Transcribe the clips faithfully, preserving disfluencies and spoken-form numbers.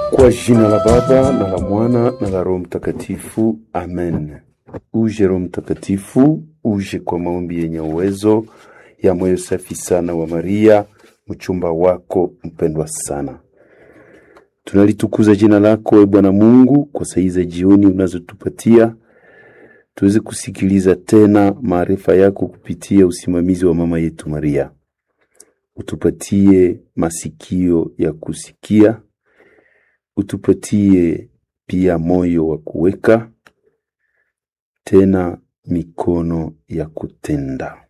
Kwa jina la Baba na la Mwana na la Roho Mtakatifu, amen. Uje Roho Mtakatifu, uje kwa maombi yenye uwezo ya moyo safi sana wa Maria, mchumba wako mpendwa sana. Tunalitukuza jina lako, e Bwana Mungu, kwa saa za jioni unazotupatia tuweze kusikiliza tena maarifa yako kupitia usimamizi wa mama yetu Maria. Utupatie masikio ya kusikia, utupatie pia moyo wa kuweka, tena mikono ya kutenda.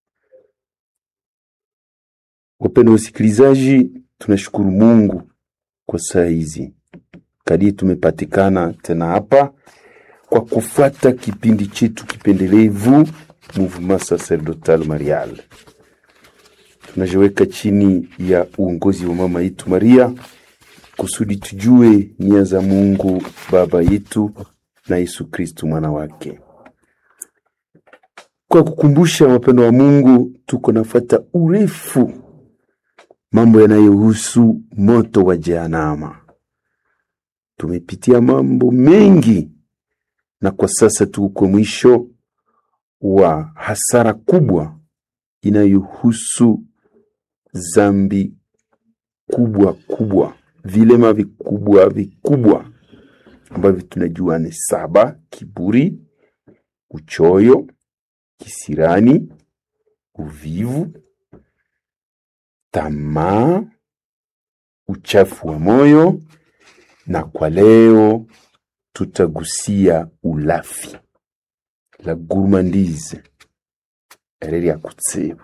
Wapendwa wasikilizaji, tunashukuru Mungu kwa saa hizi kadi tumepatikana tena hapa kwa kufuata kipindi chetu kipendelevu Mouvement Sacerdotal Marial. Tunajiweka chini ya uongozi wa mama yetu Maria kusudi tujue nia za Mungu Baba yetu na Yesu Kristo mwana wake. Kwa kukumbusha wapendwa wa Mungu, tuko nafuata urefu mambo yanayohusu moto wa Jehanamu. Tumepitia mambo mengi na kwa sasa tuko mwisho wa hasara kubwa inayohusu zambi kubwa kubwa, vilema vikubwa vikubwa ambavyo tunajua ni saba: kiburi, uchoyo, kisirani, uvivu, tamaa, uchafu wa moyo, na kwa leo tutagusia ulafi, la gourmandise, ereri ya kutsebu.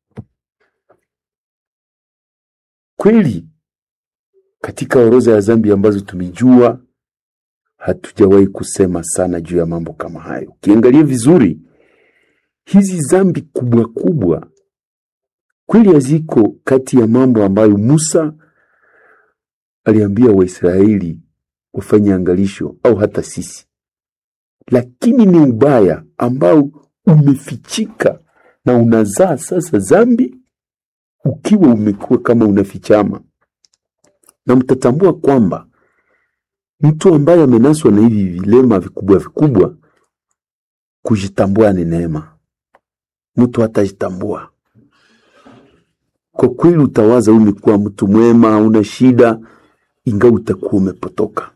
Kweli katika orodha ya zambi ambazo tumejua, hatujawahi kusema sana juu ya mambo kama hayo. Ukiangalia vizuri, hizi zambi kubwa kubwa kweli haziko kati ya mambo ambayo Musa aliambia Waisraeli wafanye angalisho, au hata sisi. Lakini ni ubaya ambao umefichika na unazaa sasa zambi ukiwa umekuwa kama unafichama. Na mtatambua kwamba mtu ambaye amenaswa na hivi vilema vikubwa vikubwa, kujitambua ni neema. Mtu hatajitambua, kwa kweli utawaza umekuwa mtu mwema, una shida, ingawa utakuwa umepotoka.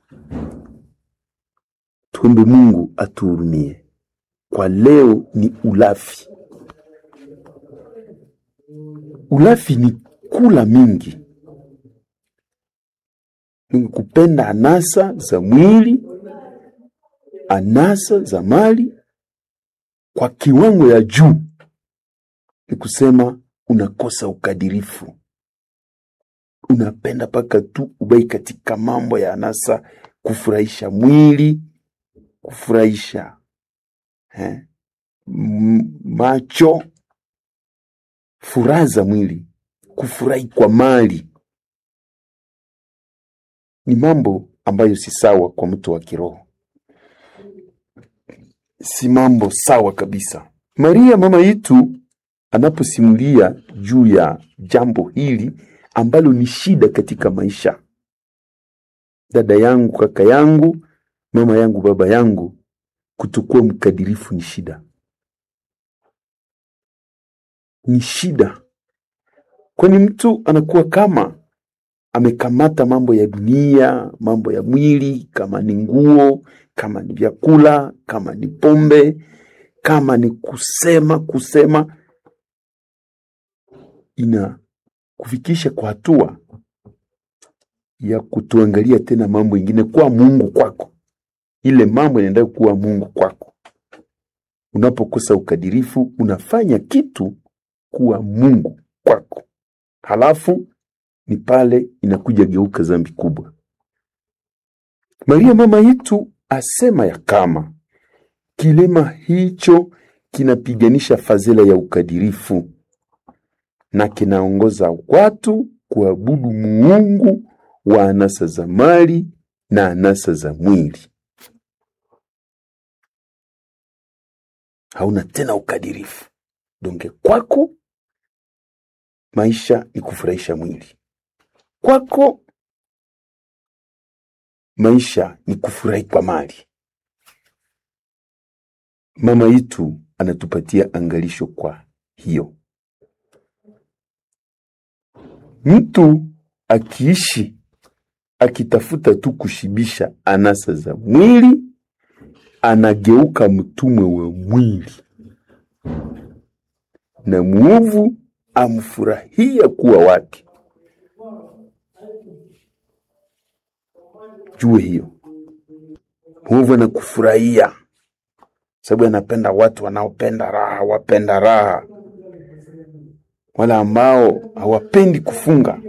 Tuombe Mungu atuhurumie. Kwa leo ni ulafi. Ulafi ni kula mingi, ni kupenda anasa za mwili, anasa za mali kwa kiwango ya juu. Ni kusema unakosa ukadirifu. Unapenda paka tu ubai katika mambo ya anasa, kufurahisha mwili, kufurahisha eh, macho, furaha mwili, kufurahi kwa mali. Ni mambo ambayo si sawa kwa mtu wa kiroho. Si mambo sawa kabisa. Maria mama yetu anaposimulia juu ya jambo hili ambalo ni shida katika maisha. Dada yangu, kaka yangu, mama yangu, baba yangu, kutokuwa mkadirifu ni shida. Ni shida. Kwani mtu anakuwa kama amekamata mambo ya dunia, mambo ya mwili, kama ni nguo, kama ni vyakula, kama ni pombe, kama ni kusema kusema, ina kufikisha kwa hatua ya kutuangalia tena mambo mengine kwa Mungu kwako. Ile mambo inaenda kuwa Mungu kwako. Unapokosa ukadirifu, unafanya kitu kuwa Mungu kwako. Halafu ni pale inakuja geuka zambi kubwa. Maria mama yetu asema ya kama kilema hicho kinapiganisha fadhila ya ukadirifu na kinaongoza watu kuabudu Mungu wa anasa za mali na anasa za mwili. Hauna tena ukadirifu. Donge kwako maisha ni kufurahisha mwili. Kwako maisha ni kufurahi kwa mali. Mama yetu anatupatia angalisho kwa hiyo. Mtu akiishi akitafuta tu kushibisha anasa za mwili, anageuka mtumwe wa mwili, na muovu amfurahia kuwa wake. Jue hiyo, muovu anakufurahia sababu anapenda watu wanaopenda raha, wapenda raha, wala ambao hawapendi kufunga.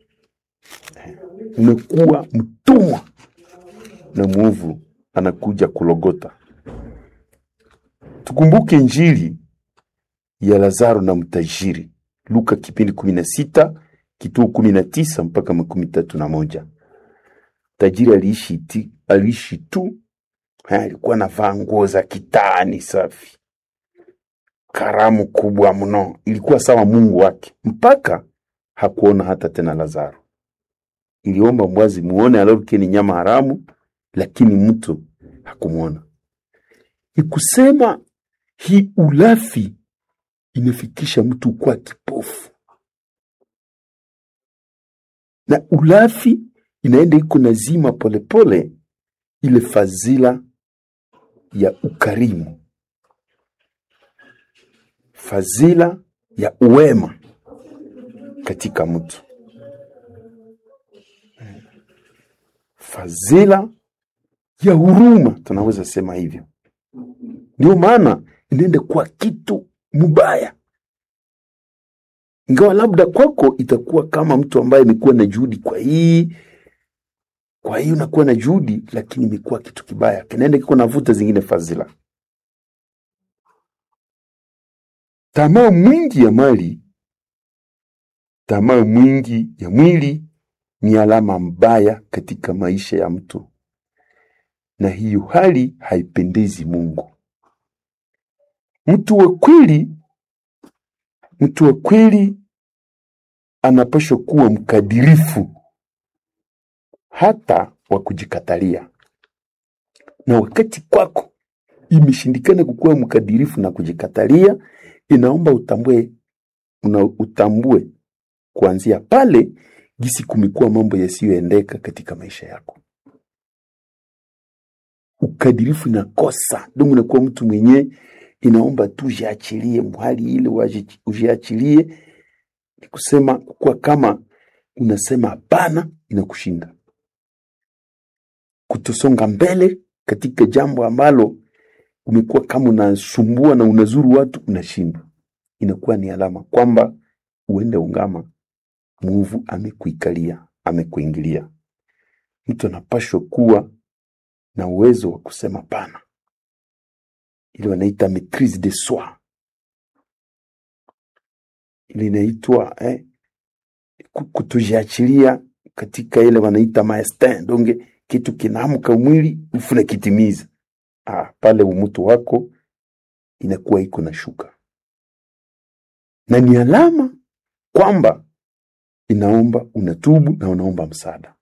Umekuwa mtumwa na muovu anakuja kulogota. Tukumbuke Injili ya Lazaro na mtajiri, Luka kipindi kumi na sita kituo kumi na tisa mpaka makumi tatu na moja. Tajiri aliishi ti, aliishi tu, alikuwa anavaa nguo za kitani safi, karamu kubwa mno, ilikuwa sawa Mungu wake, mpaka hakuona hata tena Lazaro. Iliomba mbwazi muone aloke ni nyama haramu, lakini mtu hakumuona. Ikusema hii ulafi inafikisha mtu kwa kipofu. Na ulafi inaenda iko nazima pole pole ile fazila ya ukarimu, fazila ya uwema katika mtu, fazila ya huruma, tunaweza sema hivyo. Ndio maana inaenda kwa kitu mubaya, ingawa labda kwako itakuwa kama mtu ambaye amekuwa na juhudi kwa hii, kwa hiyo unakuwa na juhudi, lakini imekuwa kitu kibaya, kinaenda kiko navuta zingine fazila. Tamaa mwingi ya mali, tamaa mwingi ya mwili ni alama mbaya katika maisha ya mtu, na hiyo hali haipendezi Mungu. Mtu wa kweli, mtu wa kweli anapaswa kuwa mkadirifu hata wa kujikatalia. Na wakati kwako imeshindikana kukuwa mkadirifu na kujikatalia, inaomba utambue, una utambue kuanzia pale gisi kumekuwa mambo yasiyoendeka katika maisha yako. Ukadirifu na kosa, ndio unakuwa mtu mwenye inaomba tu jiachilie mhali ile, ujiachilie. Ni kusema kwa kama unasema hapana inakushinda. Kutosonga mbele katika jambo ambalo umekuwa kama unasumbua na unazuru watu, unashinda. Inakuwa ni alama kwamba uende ungama muovu amekuikalia, amekuingilia. Mtu anapaswa kuwa na uwezo wa kusema pana, ile wanaita maîtrise de soi, ile inaitwa eh, kutojiachilia katika ile wanaita maestin, donge kitu kinaamka mwili ufuna kitimiza. Ah, pale umutu wako inakuwa iko na shuka, na ni alama kwamba inaomba unatubu na unaomba msaada.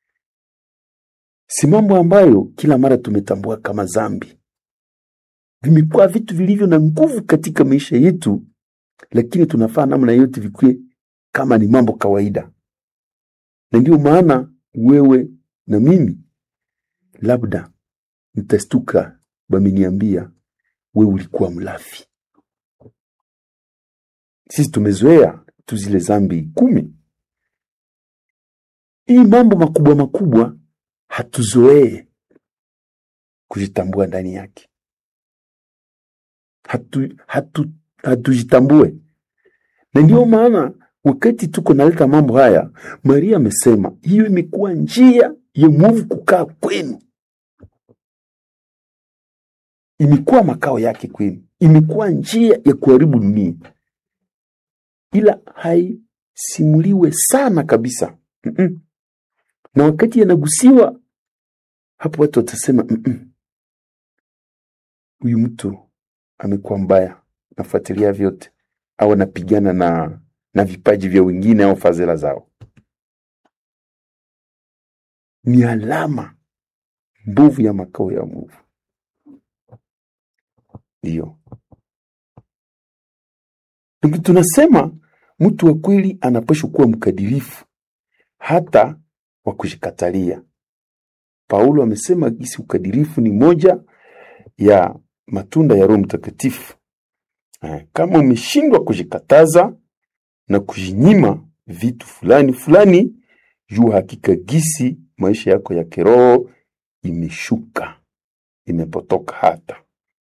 Si mambo ambayo kila mara tumetambua kama zambi, vimekuwa vitu vilivyo na nguvu katika maisha yetu, lakini tunafaa namna yote vikue kama ni mambo kawaida. Na ndio maana wewe na mimi labda nitastuka bameniambia wewe ulikuwa mlafi. Sisi tumezoea tu zile zambi kumi. Hii mambo makubwa makubwa hatuzoee kujitambua ndani yake. Hatu, hatu, hatujitambue. Na ndio maana wakati tuko naleta mambo haya, Maria amesema hiyo imekuwa njia ya muovu kukaa kwenu. Imekuwa makao yake kwenu. Imekuwa njia ya kuharibu dunia. Ila haisimuliwe sana kabisa. Mm-mm. Na wakati yanagusiwa, hapo watu watasema mm-mm, huyu mtu amekuwa mbaya, nafuatilia vyote, au anapigana na na vipaji vya wengine au fadhila zao. Ni alama mbovu ya makao ya mwovu. Ndio. Ndio tunasema mtu wa kweli anapaswa kuwa mkadirifu hata wa kujikatalia. Paulo amesema gisi ukadirifu ni moja ya matunda ya Roho Mtakatifu. Kama umeshindwa kujikataza na kujinyima vitu fulani fulani, jua hakika gisi maisha yako ya kiroho imeshuka, imepotoka. Hata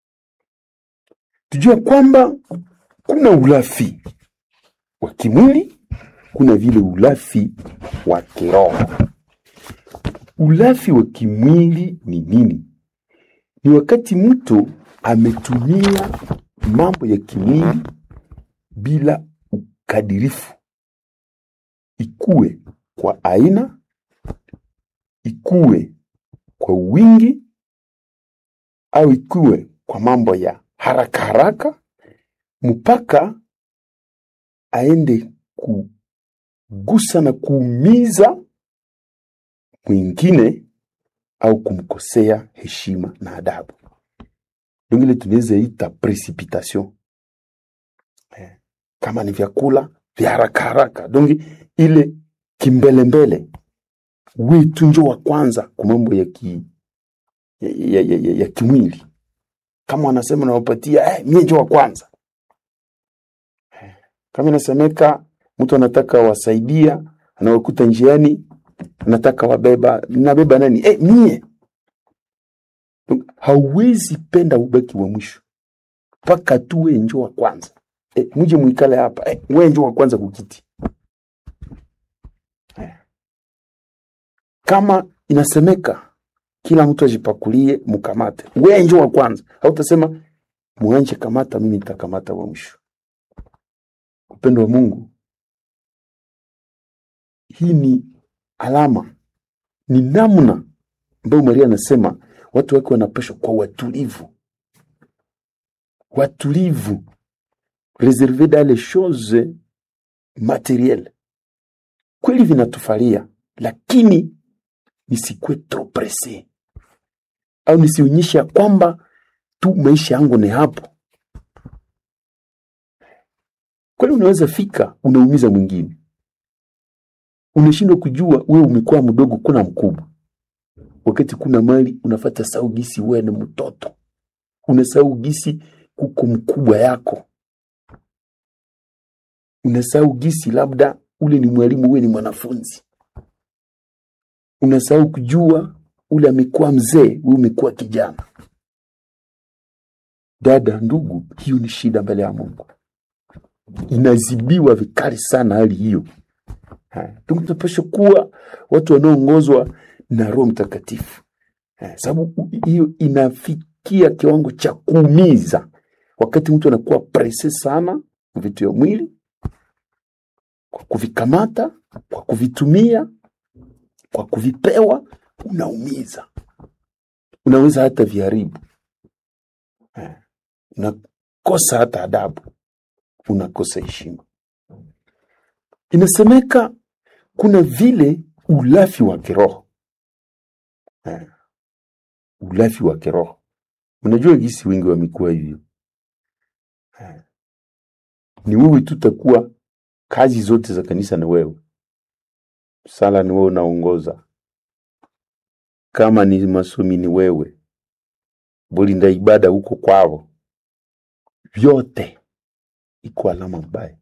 tujua kwamba kuna ulafi wa kimwili, kuna vile ulafi wa kiroho. Ulafi wa kimwili ni nini? Ni wakati mtu ametumia mambo ya kimwili bila ukadirifu, ikuwe kwa aina, ikuwe kwa wingi, au ikuwe kwa mambo ya haraka haraka, mpaka aende kugusa na kuumiza mwingine au kumkosea heshima na adabu. Ndio ile tunaweza ita precipitation. Eh, kama ni vyakula vya haraka haraka, ndio ile kimbele mbele. Wewe tunjo wa kwanza kwa mambo ya ki ya, ya, ya, ya, ya kimwili. Kama wanasema na wapatia eh mimi njo wa kwanza. Eh, kama inasemeka mtu anataka wasaidia, anawakuta njiani, anataka wabeba, nabeba nani? Eh mie. Hauwezi penda ubaki wa mwisho, paka tuwe njo wa kwanza. Eh muje muikale hapa, eh wewe njo wa kwanza kukiti. Eh. Kama inasemeka kila mtu ajipakulie mkamate, wewe njo wa kwanza, hautasema muanje kamata, mimi nitakamata wa mwisho. Upendo wa Mungu, hii ni alama, ni namna ambayo Maria anasema watu wake wanapaswa kwa watulivu. Watulivu, réservé dans les choses matérielles. Kweli vinatufalia, lakini nisikwe trop pressé. Au nisionyesha kwamba tu maisha yangu ni hapo. Kweli unaweza fika unaumiza mwingine. Unashindwa kujua wewe umekuwa mdogo kuna mkubwa. Wakati kuna mali unafuata sau gisi wewe ni mtoto. Unasahau gisi kuko mkubwa yako. Unasahau gisi labda ule ni mwalimu, wewe ni mwanafunzi. Unasahau kujua ule amekuwa mzee, wewe umekuwa kijana. Dada, ndugu, hiyo ni shida mbele ya Mungu. Inazibiwa vikali sana hali hiyo. Tunapaswa kuwa watu wanaoongozwa na Roho Mtakatifu. Sababu hiyo inafikia kiwango cha kuumiza. Wakati mtu anakuwa presse sana vitu ya mwili, kwa kuvikamata, kwa kuvitumia, kwa kuvipewa, unaumiza. Unaweza hata viharibu. Unakosa hata adabu. Unakosa heshima. Inasemeka kuna vile ulafi wa kiroho. Eh, ulafi wa kiroho. Unajua gisi wengi wamekuwa hivyo. Eh, ni wewe tutakuwa kazi zote za kanisa na wewe. Sala ni wewe unaongoza. Kama ni masomi ni wewe. Bolinda ibada huko kwao. Vyote iko alama mbaya.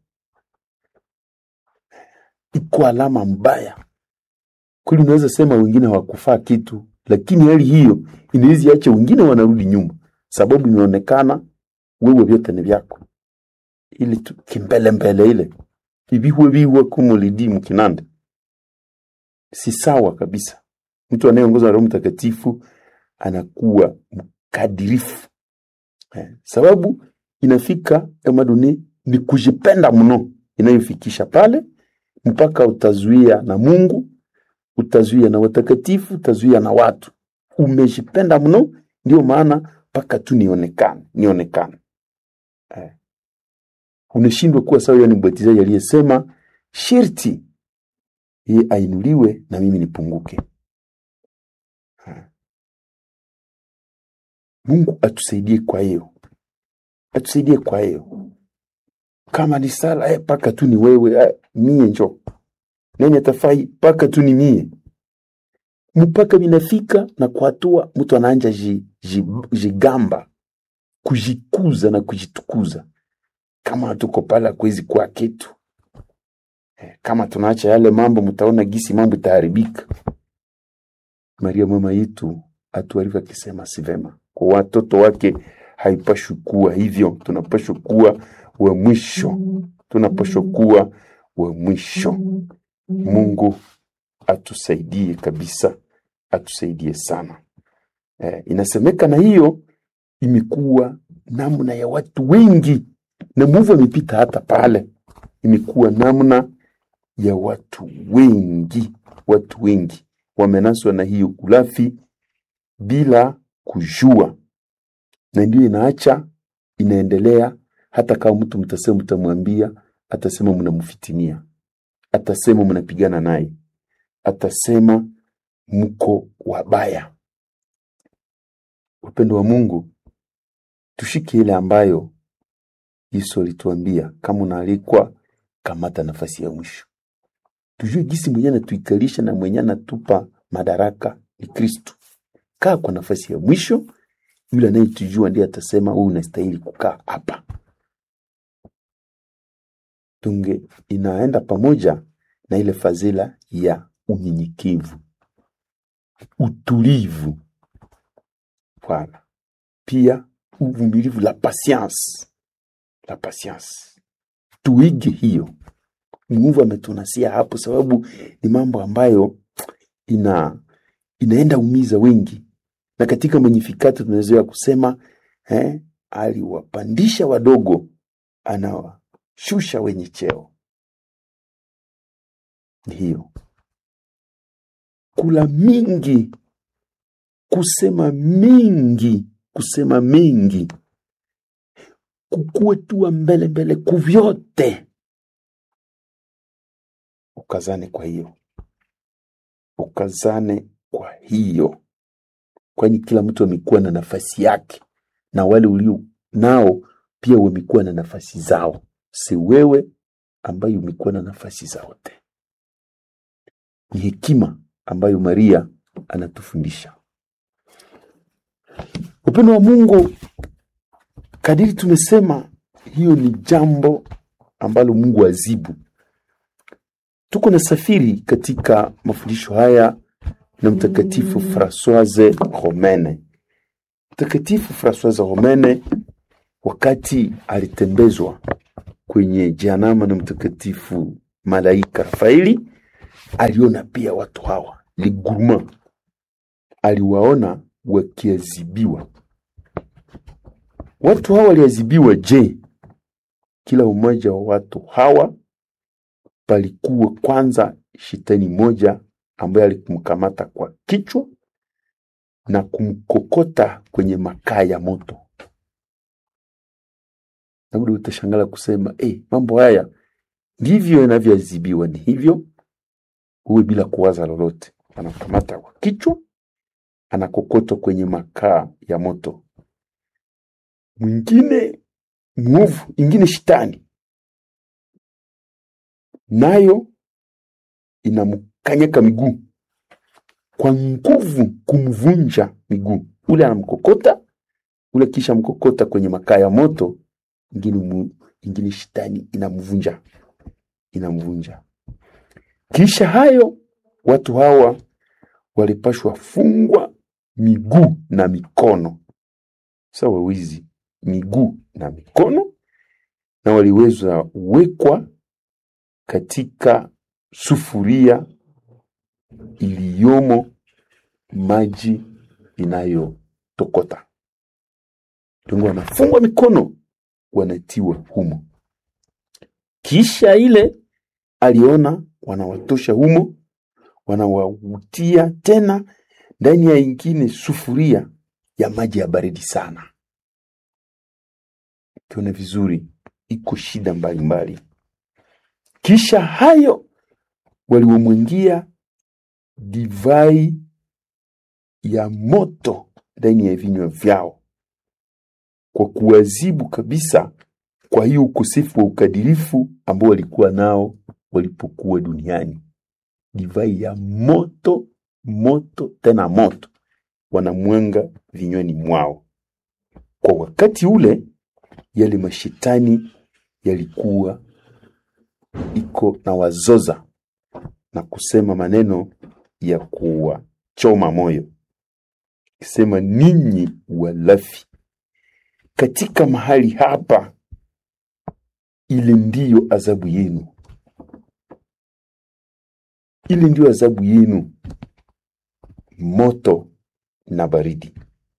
Iko alama mbaya. Kweli unaweza sema wengine hawakufaa kitu, lakini hali hiyo inaweza acha wengine wanarudi nyuma, sababu inaonekana wewe vyote ni vyako. Ili kimbele mbele ile ibihuwe bihuwe kumulidi mkinande, si sawa kabisa. Mtu anayeongozwa na Roho Mtakatifu anakuwa mkadirifu. Eh, sababu inafika emaduni ni kujipenda mno, inayofikisha pale mpaka utazuia na Mungu, utazuia na watakatifu, utazuia na watu. Umejipenda mno, ndio maana paka tu nionekane, nionekane. Eh. Unashindwa kuwa sawa yani mbatizaji aliyesema sharti yeye ainuliwe na mimi nipunguke. Eh. Mungu atusaidie kwa hiyo. Atusaidie kwa hiyo. Kama ni sala, eh, paka tu ni wewe, eh, mie njo. Nani atafai, paka tu ni mie. Mpaka minafika na kwa hatua mtu anaanja ji, ji, jigamba, kujikuza na kujitukuza. Kama hatuko pala kwezi kwa kitu. Eh, kama tunaacha yale mambo, mtaona gisi mambo itaharibika. Maria mama yetu atuarifu akisema si vema. Kwa watoto wake haipashwi kuwa hivyo. Tunapashwa kuwa wa mwisho. Tunapashwa kuwa wa mwisho. Mungu atusaidie kabisa. Atusaidie sana. Eh, inasemeka na hiyo imekuwa namna ya watu wengi. Na Mungu amepita hata pale. Imekuwa namna ya watu wengi. Watu wengi wamenaswa na hiyo ulafi bila kujua. Na ndio inaacha inaendelea, hata kama mtu mtasema mtamwambia, atasema mnamfitinia. Atasema mnapigana naye. Atasema mko wabaya. Upendo wa Mungu, tushike ile ambayo Yesu alituambia, kama unaalikwa kamata nafasi ya mwisho. Tujue gisi mwenye anatuikalisha na mwenye anatupa madaraka ni Kristo. Kaa kwa nafasi ya mwisho, yule anayetujua ndiye atasema wewe unastahili kukaa hapa. Tunge inaenda pamoja na ile fadhila ya unyenyekevu, utulivu, wala pia uvumilivu, la patience, la patience. Tuige hiyo. Mungu ametunasia hapo sababu ni mambo ambayo ina inaenda umiza wengi. Na katika Magnificat tunaweza kusema eh, aliwapandisha wadogo, anawashusha wenye cheo. Hiyo. Kula mingi, kusema mingi, kusema mingi. Kukue tuwa mbele mbele kuvyote. Ukazane kwa hiyo. Ukazane kwa hiyo. Kwani kila mtu amekuwa na nafasi yake. Na wale ulio nao pia wamekuwa na nafasi zao. Si wewe ambayo umekuwa na nafasi zao te. Ni hekima ambayo Maria anatufundisha. Upendo wa Mungu, kadiri tumesema, hiyo ni jambo ambalo Mungu azibu. Tuko na safiri katika mafundisho haya na mtakatifu Françoise Romene. Mtakatifu Françoise Romene wakati alitembezwa kwenye jehanamu na mtakatifu malaika Rafaeli, aliona pia watu hawa, liguruma. Aliwaona wakiazibiwa. Watu hawa waliazibiwa je? Kila umoja wa watu hawa palikuwa kwanza shetani moja ambaye alikumkamata kwa kichwa na kumkokota kwenye makaa ya moto. Na bado utashangala kusema, eh, mambo haya ndivyo yanavyoadhibiwa, ni hivyo. Uwe bila kuwaza lolote. Anakamata kwa kichwa, anakokotwa kwenye makaa ya moto. Mwingine mwovu, ingine shetani, nayo inamkanyaka miguu kwa nguvu kumvunja miguu. Ule anamkokota, ule kisha mkokota kwenye makaa ya moto, ingine mu, ingine shetani inamvunja. Inamvunja. Kisha hayo watu hawa walipashwa fungwa miguu na mikono. Sawa wizi, miguu na mikono, na waliweza wekwa katika sufuria iliyomo maji inayotokota. Tungu wanafungwa mikono, wanatiwa humo. Kisha ile aliona wanawatosha humo, wanawautia tena ndani ya ingine sufuria ya maji ya baridi sana. Tuone vizuri, iko shida mbali mbali. Kisha hayo waliomwingia divai ya moto ndani ya vinywa vyao. kwa kuwazibu kabisa kwa hiyo ukosefu wa ukadirifu ambao walikuwa nao walipokuwa duniani. Divai ya moto, moto, tena moto, wanamwanga vinywani mwao. Kwa wakati ule, yale mashetani yalikuwa iko na wazoza na kusema maneno ya kuwachoma moyo. Kisema, ninyi walafi, katika mahali hapa, ile ndiyo adhabu yenu. Ile ndiyo adhabu yenu, moto na baridi.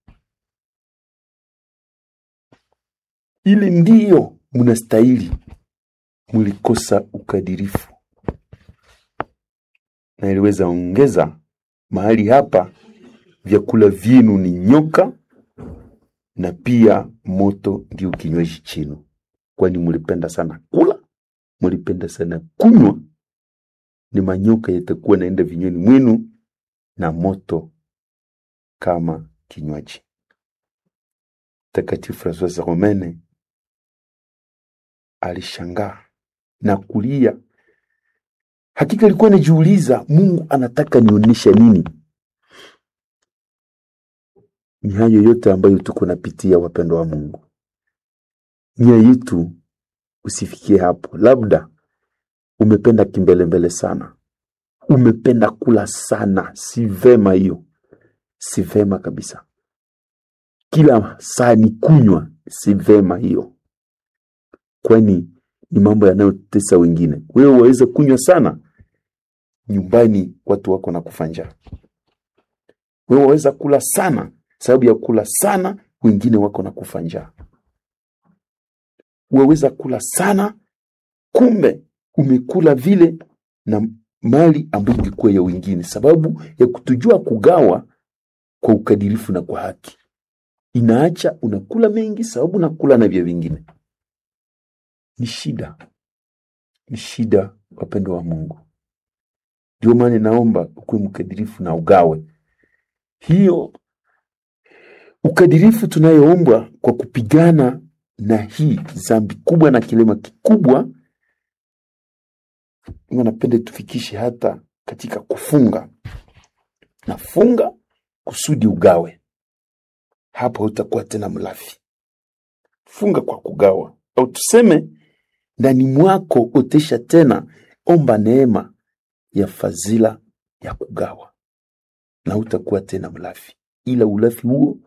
Ile ndiyo mnastahili, mulikosa ukadirifu. Na iliweza ongeza, mahali hapa vyakula vyenu ni nyoka, na pia moto ndio kinywaji chenu. Kwani mulipenda sana kula, mulipenda sana kunywa, ni manyoka yatakuwa naenda vinywani mwenu na moto kama kinywaji. Takatifu Francois Romene alishangaa na kulia. Hakika alikuwa anajiuliza, Mungu anataka nionyesha nini? Ni hayo yote ambayo tuko napitia, wapendwa wa Mungu. Nia yetu usifikie hapo. Labda umependa kimbele mbele sana, umependa kula sana. Si vema hiyo, si vema kabisa. Kila saa ni kunywa, si vema hiyo, kwani ni mambo yanayotesa wengine. Wewe waweza kunywa sana, nyumbani watu wako na kufanja. Wewe waweza kula sana, sababu ya kula sana wengine wako na kufanja. Waweza kula sana, kumbe umekula vile na mali ambayo ilikuwa ya wengine, sababu ya kutujua kugawa kwa ukadirifu na kwa haki. Inaacha unakula mengi sababu unakula na vya vingine. Ni shida. Ni shida, wapendwa wa Mungu. Ndio maana naomba ukue mkadirifu na ugawe. Hiyo ukadirifu tunayoombwa kwa kupigana na hii dhambi kubwa na kilema kikubwa, napenda tufikishe hata katika kufunga. Na funga kusudi ugawe. Hapo utakuwa tena mlafi. Funga kwa kugawa. Au tuseme, ndani mwako otesha tena, omba neema ya fadhila ya kugawa. Na utakuwa tena mlafi. Ila ulafi huo